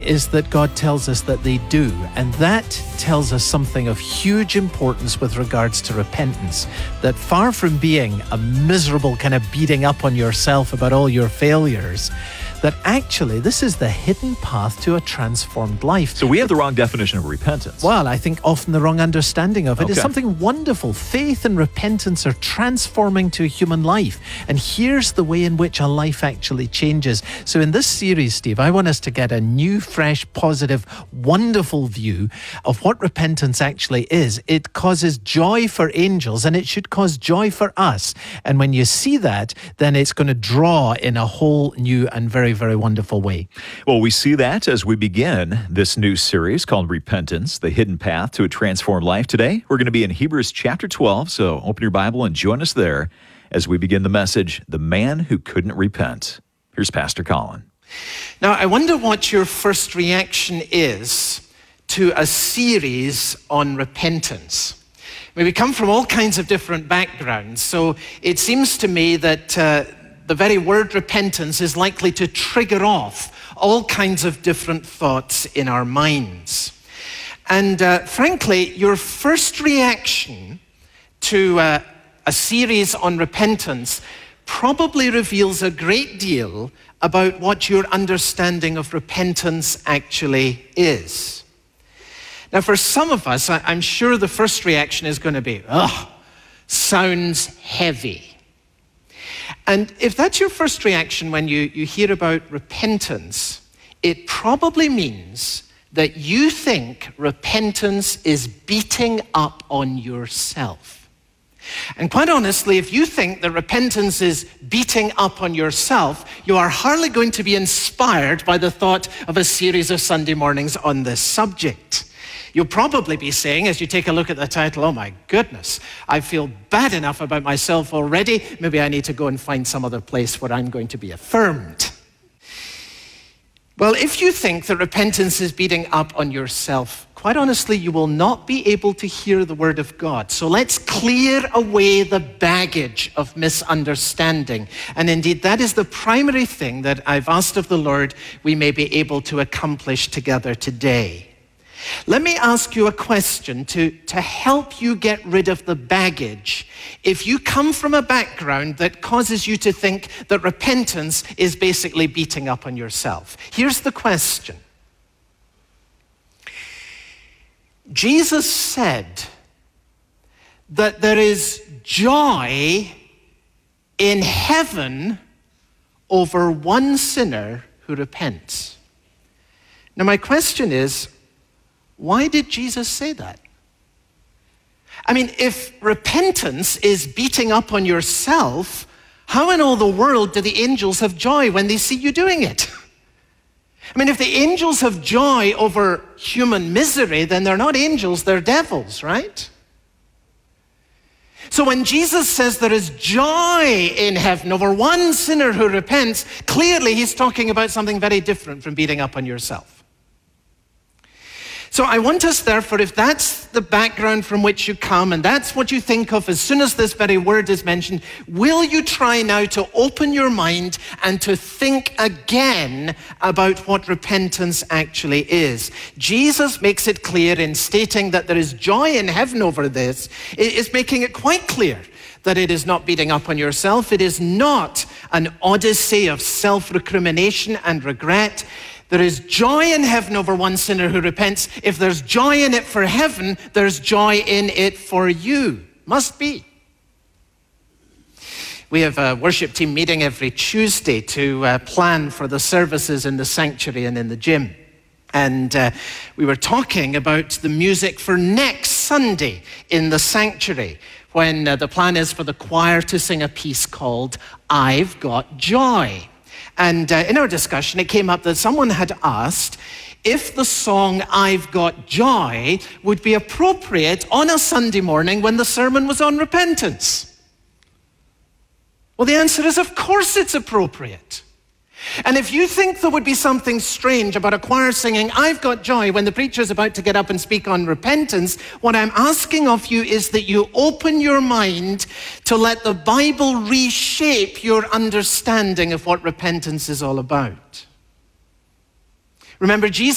is that God tells us that they do, and that tells us something of huge importance with regards to repentance, that far from being a miserable kind of beating up on yourself about all your failures, that actually this is the hidden path to a transformed life. So we have the wrong definition of repentance. Well, I think often the wrong understanding of it. Okay. It's something wonderful. Faith and repentance are transforming to a human life. And here's the way in which a life actually changes. So in this series, Steve, I want us to get a new, fresh, positive, wonderful view of what repentance actually is. It causes joy for angels, and it should cause joy for us. And when you see that, then it's going to draw in a whole new and very, very wonderful way. Well, we see that as we begin this new series called Repentance, the Hidden Path to a Transformed Life. Today, we're going to be in Hebrews chapter 12, so open your Bible and join us there as we begin the message, The Man Who Couldn't Repent. Here's Pastor Colin. Now, I wonder what your first reaction is to a series on repentance. I mean, we come from all kinds of different backgrounds, so it seems to me that the very word repentance is likely to trigger off all kinds of different thoughts in our minds. And frankly, your first reaction to a series on repentance probably reveals a great deal about what your understanding of repentance actually is. Now, for some of us, I'm sure the first reaction is going to be, sounds heavy. And if that's your first reaction when you hear about repentance, it probably means that you think repentance is beating up on yourself. And quite honestly, if you think that repentance is beating up on yourself, you are hardly going to be inspired by the thought of a series of Sunday mornings on this subject. You'll probably be saying, as you take a look at the title, oh my goodness, I feel bad enough about myself already. Maybe I need to go and find some other place where I'm going to be affirmed. Well, if you think that repentance is beating up on yourself, quite honestly, you will not be able to hear the word of God. So let's clear away the baggage of misunderstanding. And indeed, that is the primary thing that I've asked of the Lord we may be able to accomplish together today. Let me ask you a question to help you get rid of the baggage. If you come from a background that causes you to think that repentance is basically beating up on yourself, here's the question. Jesus said that there is joy in heaven over one sinner who repents. Now, my question is, why did Jesus say that? I mean, if repentance is beating up on yourself, how in all the world do the angels have joy when they see you doing it? I mean, if the angels have joy over human misery, then they're not angels, they're devils, right? So when Jesus says there is joy in heaven over one sinner who repents, clearly he's talking about something very different from beating up on yourself. So I want us, therefore, if that's the background from which you come and that's what you think of as soon as this very word is mentioned, will you try now to open your mind and to think again about what repentance actually is? Jesus makes it clear in stating that there is joy in heaven over this. It is making it quite clear that it is not beating up on yourself. It is not an odyssey of self-recrimination and regret. There is joy in heaven over one sinner who repents. If there's joy in it for heaven, there's joy in it for you. Must be. We have a worship team meeting every Tuesday to plan for the services in the sanctuary and in the gym. And we were talking about the music for next Sunday in the sanctuary, when the plan is for the choir to sing a piece called I've Got Joy. And in our discussion, it came up that someone had asked if the song I've Got Joy would be appropriate on a Sunday morning when the sermon was on repentance. Well, the answer is, of course it's appropriate. And if you think there would be something strange about a choir singing I've Got Joy when the preacher's about to get up and speak on repentance, what I'm asking of you is that you open your mind to let the Bible reshape your understanding of what repentance is all about. Remember, Jesus